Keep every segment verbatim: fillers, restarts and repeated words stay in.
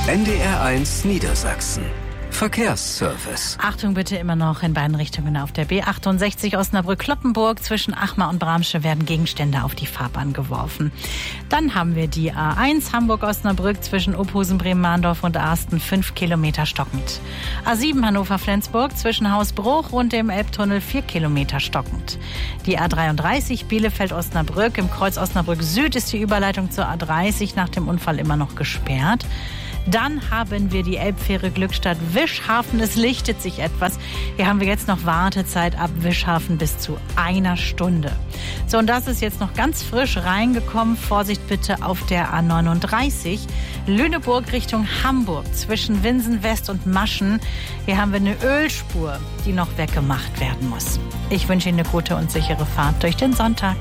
N D R eins Niedersachsen. Verkehrsservice. Achtung bitte immer noch in beiden Richtungen auf der B achtundsechzig Osnabrück-Kloppenburg. Zwischen Achmar und Bramsche werden Gegenstände auf die Fahrbahn geworfen. Dann haben wir die A eins Hamburg-Osnabrück zwischen Ophusen, Bremen-Mahndorf und Arsten fünf Kilometer stockend. A sieben Hannover-Flensburg zwischen Hausbruch und dem Elbtunnel vier Kilometer stockend. Die A dreiunddreißig Bielefeld-Osnabrück. Im Kreuz Osnabrück Süd ist die Überleitung zur A dreißig nach dem Unfall immer noch gesperrt. Dann haben wir die Elbfähre Glückstadt-Wischhafen. Es lichtet sich etwas. Hier haben wir jetzt noch Wartezeit ab Wischhafen bis zu einer Stunde. So, und das ist jetzt noch ganz frisch reingekommen. Vorsicht bitte auf der A neununddreißig. Lüneburg Richtung Hamburg zwischen Winsen West und Maschen. Hier haben wir eine Ölspur, die noch weggemacht werden muss. Ich wünsche Ihnen eine gute und sichere Fahrt durch den Sonntag.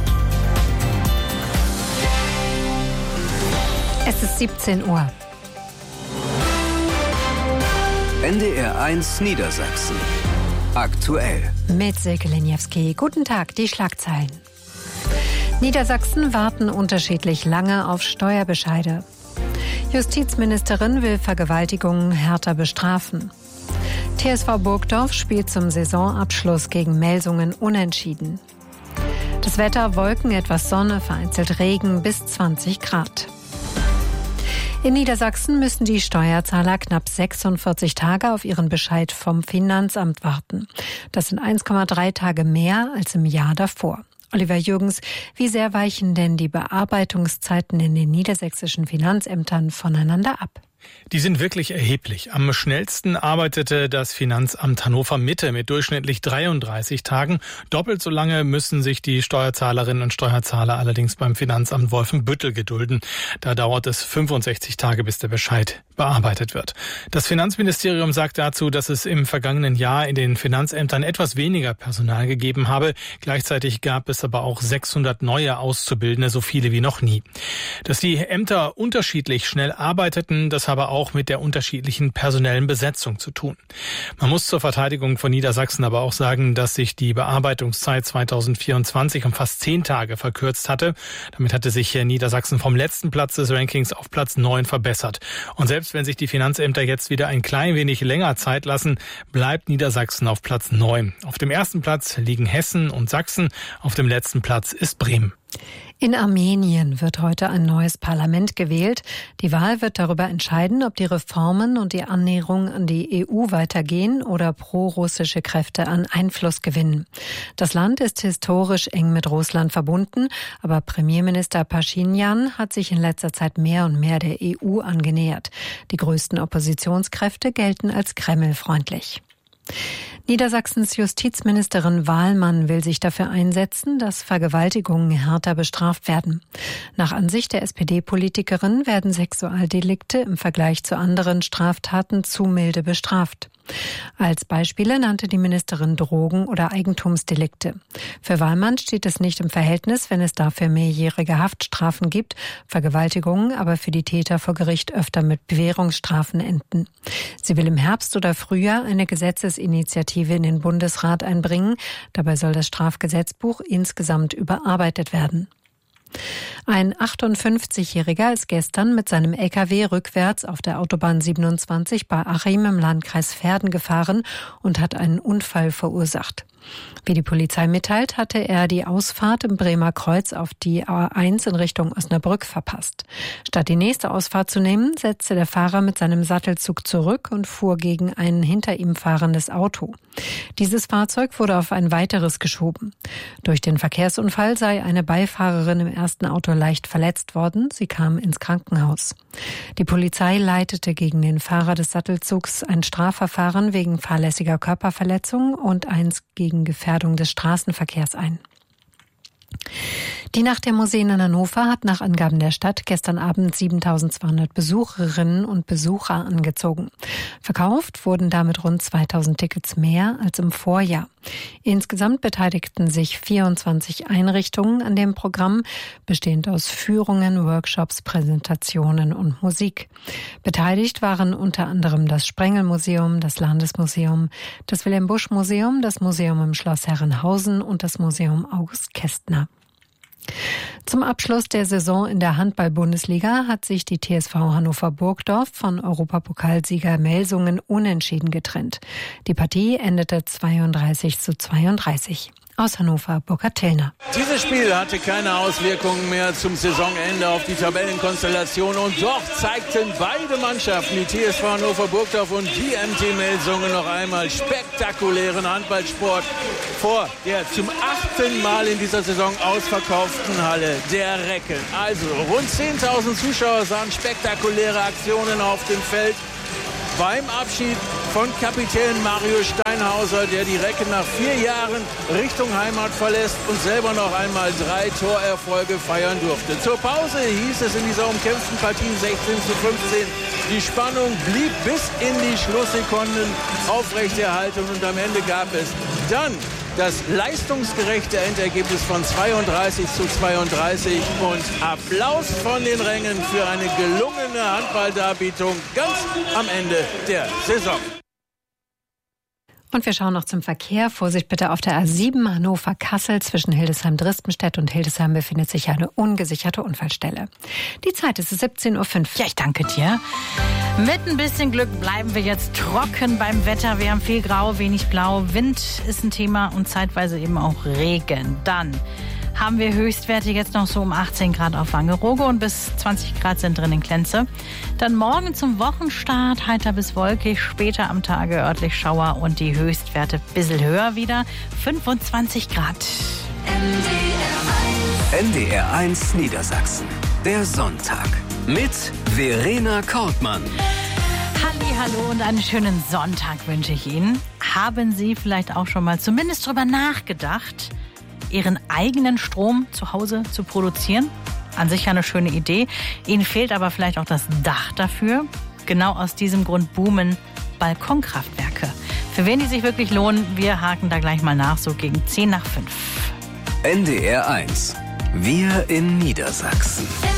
Es ist siebzehn Uhr. N D R eins Niedersachsen. Aktuell. Mit Silke Leniewski. Guten Tag, die Schlagzeilen. Niedersachsen warten unterschiedlich lange auf Steuerbescheide. Justizministerin will Vergewaltigungen härter bestrafen. T S V Burgdorf spielt zum Saisonabschluss gegen Melsungen unentschieden. Das Wetter: Wolken, etwas Sonne, vereinzelt Regen bis zwanzig Grad. In Niedersachsen müssen die Steuerzahler knapp sechsundvierzig Tage auf ihren Bescheid vom Finanzamt warten. Das sind eins Komma drei Tage mehr als im Jahr davor. Oliver Jürgens, wie sehr weichen denn die Bearbeitungszeiten in den niedersächsischen Finanzämtern voneinander ab? Die sind wirklich erheblich. Am schnellsten arbeitete das Finanzamt Hannover Mitte mit durchschnittlich dreiunddreißig Tagen. Doppelt so lange müssen sich die Steuerzahlerinnen und Steuerzahler allerdings beim Finanzamt Wolfenbüttel gedulden. Da dauert es fünfundsechzig Tage, bis der Bescheid bearbeitet wird. Das Finanzministerium sagt dazu, dass es im vergangenen Jahr in den Finanzämtern etwas weniger Personal gegeben habe. Gleichzeitig gab es aber auch sechshundert neue Auszubildende, so viele wie noch nie. Dass die Ämter unterschiedlich schnell arbeiteten, das habe auch mit der unterschiedlichen personellen Besetzung zu tun. Man muss zur Verteidigung von Niedersachsen aber auch sagen, dass sich die Bearbeitungszeit zweitausendvierundzwanzig um fast zehn Tage verkürzt hatte. Damit hatte sich Niedersachsen vom letzten Platz des Rankings auf Platz neun verbessert. Und selbst wenn sich die Finanzämter jetzt wieder ein klein wenig länger Zeit lassen, bleibt Niedersachsen auf Platz neun. Auf dem ersten Platz liegen Hessen und Sachsen, auf dem letzten Platz ist Bremen. In Armenien wird heute ein neues Parlament gewählt. Die Wahl wird darüber entscheiden, ob die Reformen und die Annäherung an die E U weitergehen oder pro-russische Kräfte an Einfluss gewinnen. Das Land ist historisch eng mit Russland verbunden, aber Premierminister Paschinjan hat sich in letzter Zeit mehr und mehr der E U angenähert. Die größten Oppositionskräfte gelten als Kreml-freundlich. Niedersachsens Justizministerin Wahlmann will sich dafür einsetzen, dass Vergewaltigungen härter bestraft werden. Nach Ansicht der S P D-Politikerin werden Sexualdelikte im Vergleich zu anderen Straftaten zu milde bestraft. Als Beispiele nannte die Ministerin Drogen- oder Eigentumsdelikte. Für Wahlmann steht es nicht im Verhältnis, wenn es dafür mehrjährige Haftstrafen gibt, Vergewaltigungen aber für die Täter vor Gericht öfter mit Bewährungsstrafen enden. Sie will im Herbst oder Frühjahr eine Gesetzesinitiative in den Bundesrat einbringen. Dabei soll das Strafgesetzbuch insgesamt überarbeitet werden. Ein achtundfünfzigjähriger ist gestern mit seinem L K W rückwärts auf der Autobahn siebenundzwanzig bei Achim im Landkreis Verden gefahren und hat einen Unfall verursacht. Wie die Polizei mitteilt, hatte er die Ausfahrt im Bremer Kreuz auf die A eins in Richtung Osnabrück verpasst. Statt die nächste Ausfahrt zu nehmen, setzte der Fahrer mit seinem Sattelzug zurück und fuhr gegen ein hinter ihm fahrendes Auto. Dieses Fahrzeug wurde auf ein weiteres geschoben. Durch den Verkehrsunfall sei eine Beifahrerin im ersten Auto leicht verletzt worden. Sie kam ins Krankenhaus. Die Polizei leitete gegen den Fahrer des Sattelzugs ein Strafverfahren wegen fahrlässiger Körperverletzung und eins gegen Gefährdung des Straßenverkehrs ein. Die Nacht der Museen in Hannover hat nach Angaben der Stadt gestern Abend siebentausendzweihundert Besucherinnen und Besucher angezogen. Verkauft wurden damit rund zweitausend Tickets mehr als im Vorjahr. Insgesamt beteiligten sich vierundzwanzig Einrichtungen an dem Programm, bestehend aus Führungen, Workshops, Präsentationen und Musik. Beteiligt waren unter anderem das Sprengelmuseum, das Landesmuseum, das Wilhelm-Busch-Museum, das Museum im Schloss Herrenhausen und das Museum August Kästner. Zum Abschluss der Saison in der Handball-Bundesliga hat sich die T S V Hannover-Burgdorf von Europapokalsieger Melsungen unentschieden getrennt. Die Partie endete zweiunddreißig zu zweiunddreißig. Aus Hannover, Burkhard Tellner. Dieses Spiel hatte keine Auswirkungen mehr zum Saisonende auf die Tabellenkonstellation. Und doch zeigten beide Mannschaften, die T S V Hannover-Burgdorf und die M T Melsungen, noch einmal spektakulären Handballsport vor der zum achten Mal in dieser Saison ausverkauften Halle der Recken. Also rund zehntausend Zuschauer sahen spektakuläre Aktionen auf dem Feld. Beim Abschied von Kapitän Mario Steinhauser, der die Recken nach vier Jahren Richtung Heimat verlässt und selber noch einmal drei Torerfolge feiern durfte. Zur Pause hieß es in dieser umkämpften Partie sechzehn zu fünfzehn. Die Spannung blieb bis in die Schlusssekunden aufrechterhalten und am Ende gab es dann das leistungsgerechte Endergebnis von zweiunddreißig zu zweiunddreißig und Applaus von den Rängen für eine gelungene Handballdarbietung ganz am Ende der Saison. Und wir schauen noch zum Verkehr. Vorsicht bitte auf der A sieben Hannover-Kassel. Zwischen Hildesheim-Dristenstedt und Hildesheim befindet sich eine ungesicherte Unfallstelle. Die Zeit ist siebzehn Uhr fünf. Ja, ich danke dir. Mit ein bisschen Glück bleiben wir jetzt trocken beim Wetter. Wir haben viel Grau, wenig Blau. Wind ist ein Thema und zeitweise eben auch Regen. Dann haben wir Höchstwerte jetzt noch so um achtzehn Grad auf Wangerooge und bis zwanzig Grad sind drin in Klenze. Dann morgen zum Wochenstart heiter bis wolkig, später am Tage örtlich Schauer und die Höchstwerte ein bisschen höher wieder, fünfundzwanzig Grad. N D R eins Niedersachsen, der Sonntag mit Verena Kortmann. Hallo und einen schönen Sonntag wünsche ich Ihnen. Haben Sie vielleicht auch schon mal zumindest drüber nachgedacht, Ihren eigenen Strom zu Hause zu produzieren? An sich eine schöne Idee. Ihnen fehlt aber vielleicht auch das Dach dafür. Genau aus diesem Grund boomen Balkonkraftwerke. Für wen die sich wirklich lohnen, wir haken da gleich mal nach, so gegen zehn nach fünf. N D R eins. Wir in Niedersachsen.